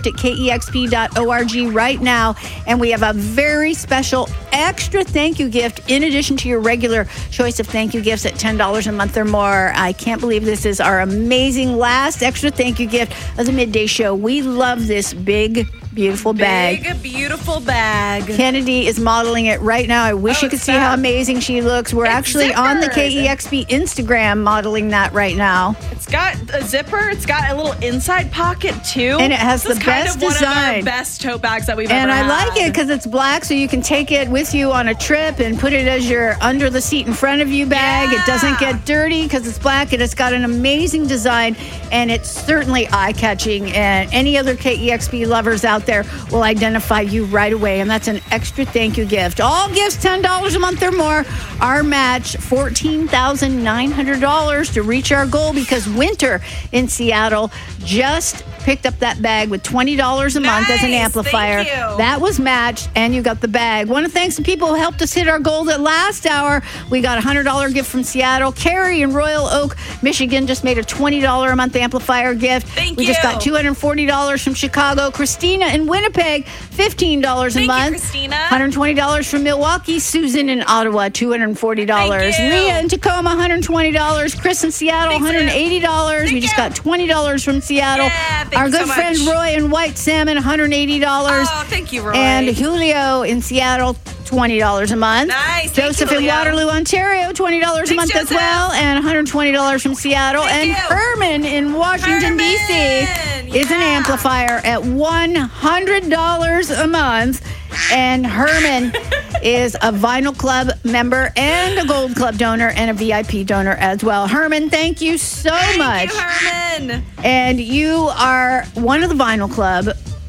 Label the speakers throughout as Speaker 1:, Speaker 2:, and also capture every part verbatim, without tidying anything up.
Speaker 1: gift at K E X P dot org right now. And we have a very special extra thank you gift in addition to your regular choice of thank you gifts at ten dollars a month or more. I can't believe this is our amazing last extra thank you gift of the Midday Show. We love this big, beautiful bag.
Speaker 2: Big, beautiful bag.
Speaker 1: Kennedy is modeling it right now. I wish
Speaker 2: oh,
Speaker 1: you could
Speaker 2: stop.
Speaker 1: see how amazing she looks. We're
Speaker 2: it's
Speaker 1: actually
Speaker 2: zippered.
Speaker 1: on the K E X P Instagram modeling that right now.
Speaker 2: It's got a zipper. It's got a little inside pocket, too.
Speaker 1: And it has
Speaker 2: this
Speaker 1: the
Speaker 2: is
Speaker 1: best
Speaker 2: kind of
Speaker 1: design.
Speaker 2: One of our best tote bags that we've
Speaker 1: and
Speaker 2: ever
Speaker 1: I
Speaker 2: had.
Speaker 1: like it because it's black, so you can take it with you on a trip and put it as your under the seat in front of you bag.
Speaker 2: Yeah.
Speaker 1: It doesn't get dirty because it's black, and it's got an amazing design, and it's certainly eye-catching. And any other K E X P lovers out there will identify you right away, and that's an extra thank you gift. All gifts ten dollars a month or more. Our match fourteen thousand nine hundred dollars to reach our goal, because Winter in Seattle just picked up that bag with twenty dollars a month
Speaker 2: nice.
Speaker 1: as an amplifier.
Speaker 2: Thank you.
Speaker 1: That was matched, and you got the bag. Want to thank some people who helped us hit our goal that last hour. We got a one hundred dollars gift from Seattle. Carrie in Royal Oak, Michigan just made a twenty dollars a month amplifier gift.
Speaker 2: Thank
Speaker 1: we
Speaker 2: you.
Speaker 1: just got two hundred forty dollars from Chicago. Christina in Winnipeg, fifteen dollars a
Speaker 2: Thank
Speaker 1: month.
Speaker 2: you, Christina.
Speaker 1: one hundred twenty dollars from Milwaukee. Susan in Ottawa, two hundred forty dollars.
Speaker 2: Thank you.
Speaker 1: Leah in Tacoma, one hundred twenty dollars. Chris in Seattle,
Speaker 2: Thanks,
Speaker 1: one hundred eighty dollars.
Speaker 2: Thank
Speaker 1: we just
Speaker 2: you.
Speaker 1: got twenty dollars from Seattle.
Speaker 2: Yeah, thank
Speaker 1: Our
Speaker 2: you
Speaker 1: good
Speaker 2: so much.
Speaker 1: friend Roy in White Salmon, one hundred eighty dollars.
Speaker 2: Oh, thank you, Roy.
Speaker 1: And Julio in Seattle, twenty dollars a month.
Speaker 2: Nice. Thank
Speaker 1: Joseph
Speaker 2: you,
Speaker 1: in
Speaker 2: Julio.
Speaker 1: Waterloo, Ontario, twenty dollars a
Speaker 2: Thanks,
Speaker 1: month
Speaker 2: Joseph.
Speaker 1: as well, and one hundred twenty dollars from Seattle.
Speaker 2: Thank
Speaker 1: and
Speaker 2: you.
Speaker 1: Herman in Washington, D C
Speaker 2: Herman,
Speaker 1: is an
Speaker 2: yeah.
Speaker 1: amplifier at one hundred dollars a month. And Herman is a Vinyl Club member and a Gold Club donor and a V I P donor as well. Herman, thank you so
Speaker 2: Thank
Speaker 1: much.
Speaker 2: you, Herman.
Speaker 1: And you are one of the Vinyl Club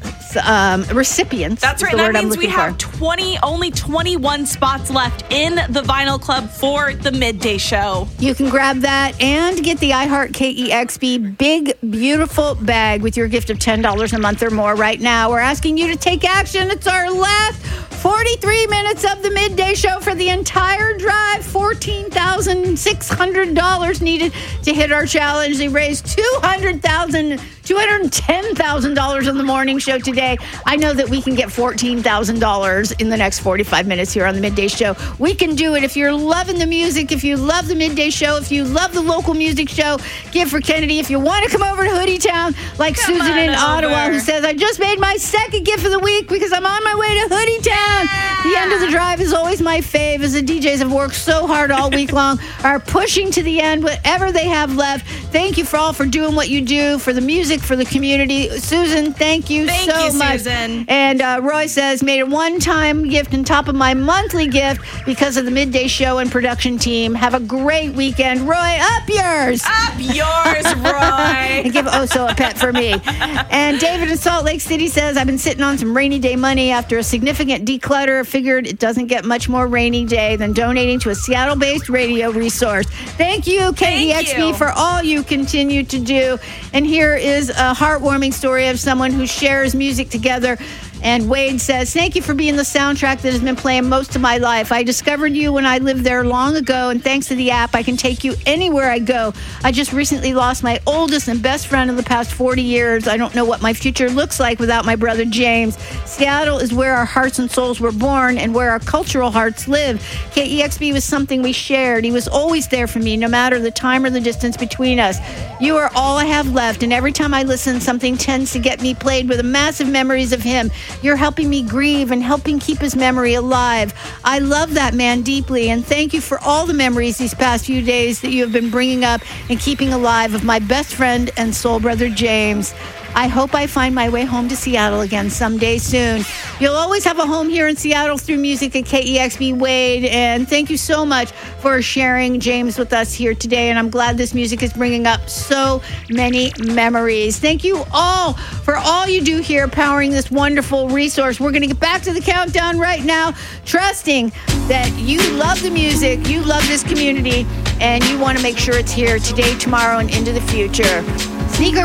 Speaker 1: um, recipients.
Speaker 2: That's
Speaker 1: is
Speaker 2: right.
Speaker 1: the
Speaker 2: That
Speaker 1: word I'm
Speaker 2: means we
Speaker 1: looking
Speaker 2: have
Speaker 1: for.
Speaker 2: twenty, only twenty-one spots left in the Vinyl Club for the Midday Show.
Speaker 1: You can grab that and get the iHeart K E X P big, beautiful bag with your gift of ten dollars a month or more right now. We're asking you to take action. It's our last forty-three minutes of the Midday Show for the entire drive. fourteen thousand six hundred dollars needed to hit our challenge. They raised two hundred thousand dollars, two hundred ten thousand dollars on the morning show today. I know that we can get fourteen thousand dollars in the next forty-five minutes here on the Midday Show. We can do it. If you're loving the music, if you love the Midday Show, if you love the local music show, give for Kennedy. If you want to come over to Hoodie Town, like
Speaker 2: Come
Speaker 1: Susan
Speaker 2: on
Speaker 1: in
Speaker 2: over.
Speaker 1: Ottawa, who says, I just made my second gift of the week because I'm on my way to Hoodie Town.
Speaker 2: Yeah.
Speaker 1: The end of the drive is always my fave, as the D Js have worked so hard all week long, are pushing to the end whatever they have left. Thank you for all for doing what you do, for the music, for the community. Susan, thank you
Speaker 2: Thank
Speaker 1: so
Speaker 2: you,
Speaker 1: much.
Speaker 2: Susan.
Speaker 1: And uh, Roy says, made a one-time gift on top of my monthly gift because of the Midday Show and production team. Have a great weekend. Roy, up yours.
Speaker 2: Up yours, Roy.
Speaker 1: And give also a pet for me. And David in Salt Lake City says, I've been sitting on some rainy day money after a significant declutter. Figured it doesn't get much more rainy day than donating to a Seattle-based radio resource. Thank you, K E X P,
Speaker 2: Thank you.
Speaker 1: for all you continue to do. And here is a heartwarming story of someone who shares music together. And Wade says, thank you for being the soundtrack that has been playing most of my life. I discovered you when I lived there long ago, and thanks to the app, I can take you anywhere I go. I just recently lost my oldest and best friend in the past forty years. I don't know what my future looks like without my brother James. Seattle is where our hearts and souls were born and where our cultural hearts live. K E X P was something we shared. He was always there for me, no matter the time or the distance between us. You are all I have left, and every time I listen, something tends to get me played with massive memories of him. You're helping me grieve and helping keep his memory alive. I love that man deeply, and thank you for all the memories these past few days that you have been bringing up and keeping alive of my best friend and soul brother, James. I hope I find my way home to Seattle again someday soon. You'll always have a home here in Seattle through music at K E X P, Wade. And thank you so much for sharing James with us here today. And I'm glad this music is bringing up so many memories. Thank you all for all you do here, powering this wonderful resource. We're going to get back to the countdown right now, trusting that you love the music, you love this community, and you want to make sure it's here today, tomorrow, and into the future. Sneaker